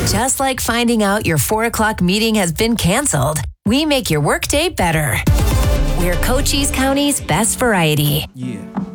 Just like finding out your 4 o'clock meeting has been canceled, we make your workday better. We're Cochise County's best variety. Yeah.